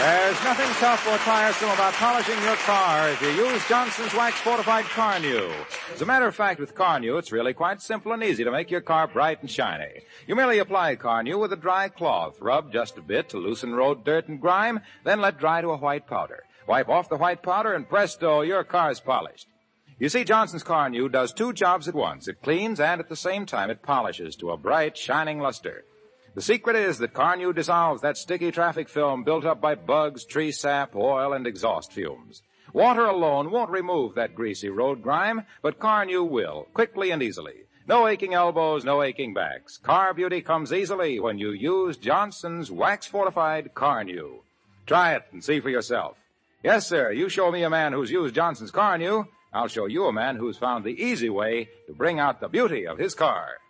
There's nothing tough or tiresome about polishing your car if you use Johnson's Wax Fortified Carnu. As a matter of fact, with Carnu, it's really quite simple and easy to make your car bright and shiny. You merely apply Carnu with a dry cloth, rub just a bit to loosen road dirt and grime, then let dry to a white powder. Wipe off the white powder and presto, your car's polished. You see, Johnson's Carnu does two jobs at once. It cleans and at the same time it polishes to a bright, shining luster. The secret is that Carnu dissolves that sticky traffic film built up by bugs, tree sap, oil, and exhaust fumes. Water alone won't remove that greasy road grime, but Carnu will, quickly and easily. No aching elbows, no aching backs. Car beauty comes easily when you use Johnson's wax-fortified Carnu. Try it and see for yourself. Yes, sir, you show me a man who's used Johnson's Carnu, I'll show you a man who's found the easy way to bring out the beauty of his car.